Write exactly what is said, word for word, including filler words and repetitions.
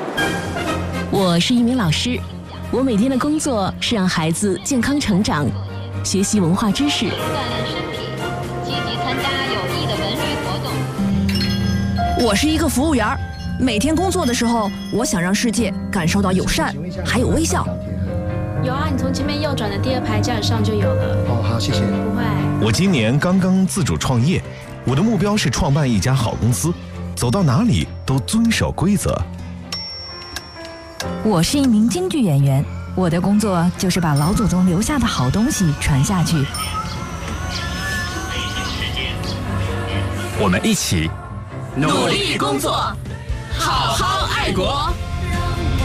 我是一名老师，我每天的工作是让孩子健康成长，学习文化知识， 锻炼身体，积极参加有益的文娱活动。 我是一个服务员，每天工作的时候，我想让世界感受到友善，还有微笑。 有啊，你从前面右转的第二排架子上就有了。 哦，好，谢谢。 不会。 我今年刚刚自主创业，我的目标是创办一家好公司，走到哪里都遵守规则。 我是一名京剧演员，我的工作就是把老祖宗留下的好东西传下去。 我们一起努力工作，好好爱国。